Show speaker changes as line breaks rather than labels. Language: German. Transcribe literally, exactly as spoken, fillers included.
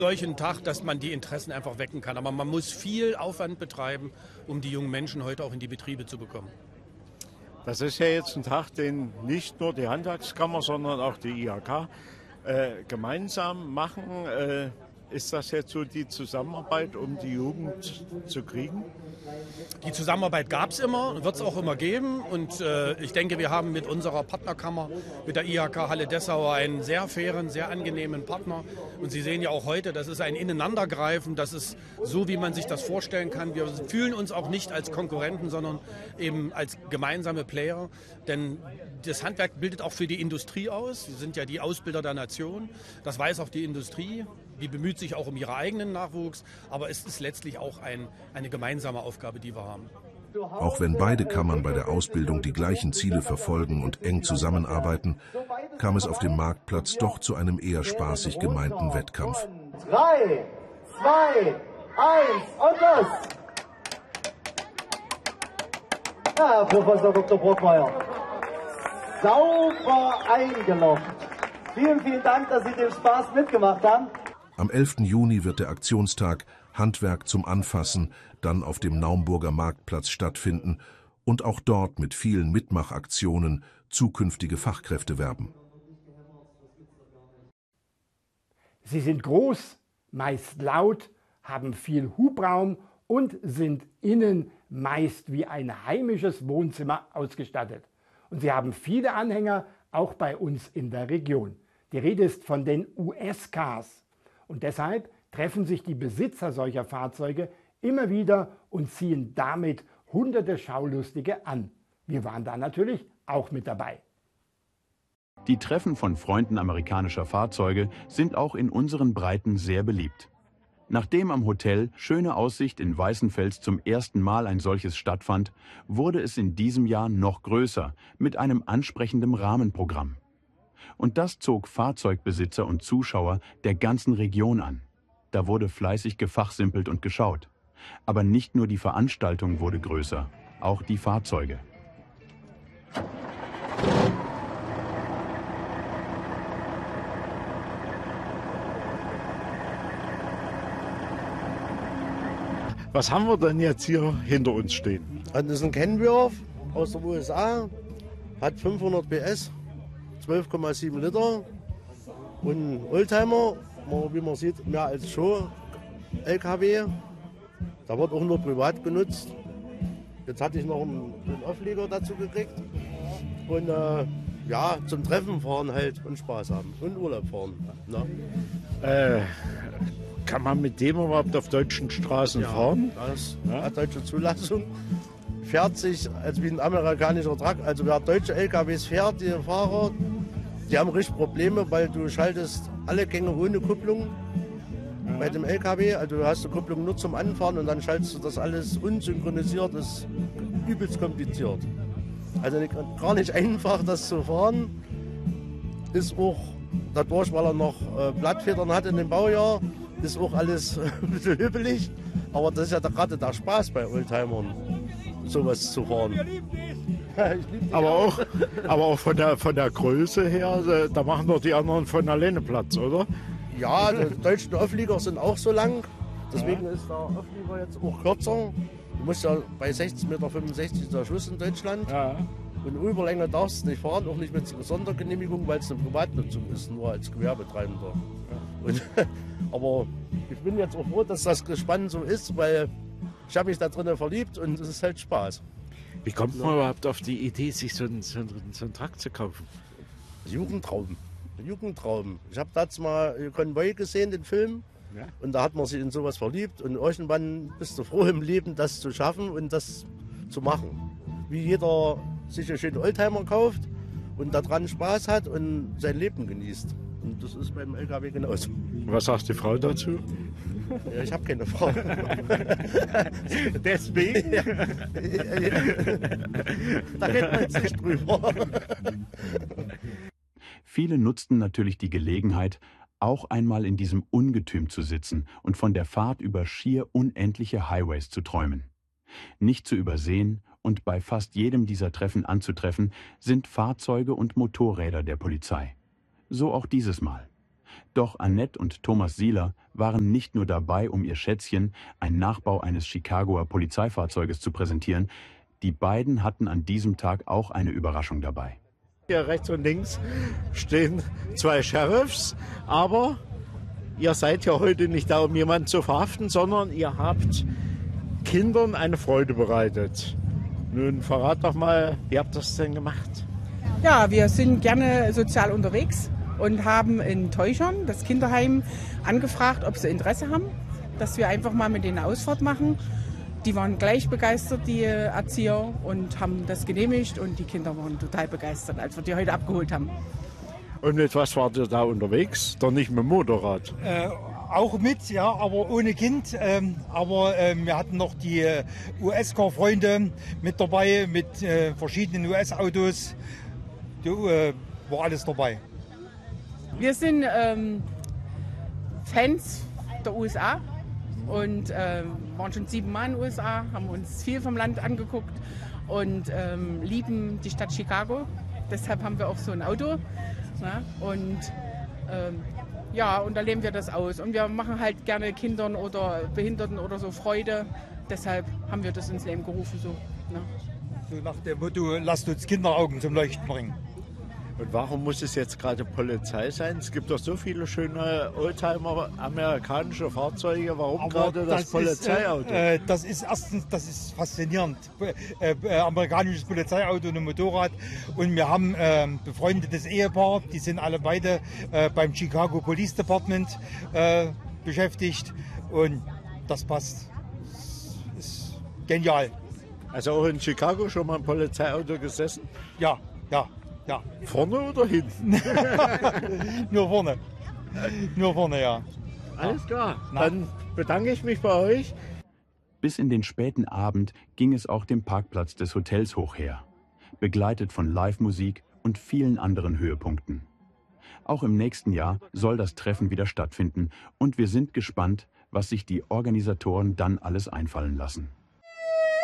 Solchen Tag, dass man die Interessen einfach wecken kann. Aber man muss viel Aufwand betreiben, um die jungen Menschen heute auch in die Betriebe zu bekommen.
Das ist ja jetzt ein Tag, den nicht nur die Handwerkskammer, sondern auch die I H K äh, gemeinsam machen. Äh, ist das jetzt so die Zusammenarbeit, um die Jugend zu kriegen?
Die Zusammenarbeit gab es immer, wird es auch immer geben. Und äh, ich denke, wir haben mit unserer Partnerkammer, mit der I H K Halle Dessau, einen sehr fairen, sehr angenehmen Partner. Und Sie sehen ja auch heute, das ist ein Ineinandergreifen, das ist so, wie man sich das vorstellen kann. Wir fühlen uns auch nicht als Konkurrenten, sondern eben als gemeinsame Player. Denn das Handwerk bildet auch für die Industrie aus. Sie sind ja die Ausbilder der Nation. Das weiß auch die Industrie. Die bemüht sich auch um ihren eigenen Nachwuchs. Aber es ist letztlich auch ein, eine gemeinsame Aufgabe, die wir haben.
Auch wenn beide Kammern bei der Ausbildung die gleichen Ziele verfolgen und eng zusammenarbeiten, kam es auf dem Marktplatz doch zu einem eher spaßig gemeinten Wettkampf.
Drei, zwei, eins und los! Ja, Herr Professor Doktor Brockmeier, sauber eingeloggt. Vielen, vielen Dank, dass Sie den Spaß mitgemacht haben.
Am elften Juni wird der Aktionstag Handwerk zum Anfassen dann auf dem Naumburger Marktplatz stattfinden und auch dort mit vielen Mitmachaktionen zukünftige Fachkräfte werben.
Sie sind groß, meist laut, haben viel Hubraum und sind innen meist wie ein heimisches Wohnzimmer ausgestattet. Und sie haben viele Anhänger, auch bei uns in der Region. Die Rede ist von den U S-Cars. Und deshalb treffen sich die Besitzer solcher Fahrzeuge immer wieder und ziehen damit hunderte Schaulustige an. Wir waren da natürlich auch mit dabei.
Die Treffen von Freunden amerikanischer Fahrzeuge sind auch in unseren Breiten sehr beliebt. Nachdem am Hotel Schöne Aussicht in Weißenfels zum ersten Mal ein solches stattfand, wurde es in diesem Jahr noch größer mit einem ansprechenden Rahmenprogramm. Und das zog Fahrzeugbesitzer und Zuschauer der ganzen Region an. Da wurde fleißig gefachsimpelt und geschaut. Aber nicht nur die Veranstaltung wurde größer, auch die Fahrzeuge.
Was haben wir denn jetzt hier hinter uns stehen?
Das ist ein Kenworth aus den U S A, hat fünfhundert P S, zwölf Komma sieben Liter und ein Oldtimer, wie man sieht, mehr als Show-L K W. Da wird auch nur privat genutzt. Jetzt hatte ich noch einen, einen Auflieger dazu gekriegt und äh, ja, zum Treffen fahren halt und Spaß haben und Urlaub fahren. Ne?
Äh, kann man mit dem überhaupt auf deutschen Straßen
ja,
fahren?
Das ja? Hat deutsche Zulassung. Fährt sich als wie ein amerikanischer Truck. Also wer deutsche L K Ws fährt, die Fahrer, die haben richtig Probleme, weil du schaltest alle Gänge ohne Kupplung ja. bei dem L K W. Also du hast die Kupplung nur zum Anfahren und dann schaltest du das alles unsynchronisiert. Das ist übelst kompliziert. Also gar nicht einfach, das zu fahren. Ist auch dadurch, weil er noch äh, Blattfedern hat in dem Baujahr, ist auch alles ein bisschen hübbelig. Aber das ist ja gerade der Spaß bei Oldtimern, sowas zu fahren.
aber, auch, aber auch von der, von der Größe her, da machen doch die anderen von alleine Platz, oder?
Ja, die deutschen Auflieger sind auch so lang. Deswegen ist der Auflieger jetzt auch kürzer. Du musst ja bei sechzehn Komma fünfundsechzig Meter der Schluss in Deutschland. Ja. Und Überlänge darfst du nicht fahren, auch nicht mit Sondergenehmigung, weil es eine Privatnutzung ist, nur als Gewerbetreibender. Ja. Und, aber ich bin jetzt auch froh, dass das Gespann so ist, weil ich habe mich da drinnen verliebt und es ist halt Spaß.
Wie kommt man ja. überhaupt auf die Idee, sich so einen, so einen, so einen Truck zu kaufen?
Jugendtraum. Jugendtraum. Ich habe da mal Konvoi gesehen, den Film. Ja. Und da hat man sich in sowas verliebt. Und irgendwann bist du froh im Leben, das zu schaffen und das zu machen. Wie jeder sich einen schönen Oldtimer kauft und daran Spaß hat und sein Leben genießt. Und das ist beim L K W genauso.
Was sagt die Frau dazu?
Ja, ich habe keine Frau.
Deswegen?
Da redet man jetzt nicht drüber.
Viele nutzten natürlich die Gelegenheit, auch einmal in diesem Ungetüm zu sitzen und von der Fahrt über schier unendliche Highways zu träumen. Nicht zu übersehen und bei fast jedem dieser Treffen anzutreffen, sind Fahrzeuge und Motorräder der Polizei. So auch dieses Mal. Doch Annette und Thomas Sieler waren nicht nur dabei, um ihr Schätzchen, ein Nachbau eines Chicagoer Polizeifahrzeuges, zu präsentieren. Die beiden hatten an diesem Tag auch eine Überraschung dabei.
Hier rechts und links stehen zwei Sheriffs, aber ihr seid ja heute nicht da, um jemanden zu verhaften, sondern ihr habt Kindern eine Freude bereitet. Nun verrat doch mal, wie habt ihr das denn gemacht?
Ja, wir sind gerne sozial unterwegs und haben in Teuchern, das Kinderheim, angefragt, ob sie Interesse haben, dass wir einfach mal mit denen eine Ausfahrt machen. Die waren gleich begeistert, die Erzieher, und haben das genehmigt, und die Kinder waren total begeistert, als wir die heute abgeholt haben.
Und mit was wart ihr da unterwegs? Doch nicht mit dem Motorrad?
Äh, auch mit, ja, aber ohne Kind. Ähm, aber äh, wir hatten noch die äh, U S-Car-Freunde mit dabei, mit äh, verschiedenen U S-Autos. Da äh, war alles dabei.
Wir sind ähm, Fans der U S A und äh, waren schon sieben Mal in den U S A, haben uns viel vom Land angeguckt und ähm, lieben die Stadt Chicago. Deshalb haben wir auch so ein Auto. Na? Und ähm, ja, und da leben wir das aus. Und wir machen halt gerne Kindern oder Behinderten oder so Freude. Deshalb haben wir das ins Leben gerufen. So, ne?
So nach dem Motto, lasst uns Kinderaugen zum Leuchten bringen.
Und warum muss es jetzt gerade Polizei sein? Es gibt doch so viele schöne Oldtimer, amerikanische Fahrzeuge. Warum
Aber
gerade das, das Polizeiauto?
Ist, äh, das ist erstens, das ist faszinierend. Äh, äh, amerikanisches Polizeiauto und ein Motorrad. Und wir haben äh, befreundetes Ehepaar, die sind alle beide äh, beim Chicago Police Department äh, beschäftigt. Und das passt. Das ist genial.
Also auch in Chicago schon mal ein Polizeiauto gesessen?
Ja, ja. Ja.
Vorne oder hinten?
Nur vorne. Nur vorne, ja.
Alles klar. Na. Dann bedanke ich mich bei euch.
Bis in den späten Abend ging es auch dem Parkplatz des Hotels hoch her, begleitet von Live-Musik und vielen anderen Höhepunkten. Auch im nächsten Jahr soll das Treffen wieder stattfinden, und wir sind gespannt, was sich die Organisatoren dann alles einfallen lassen.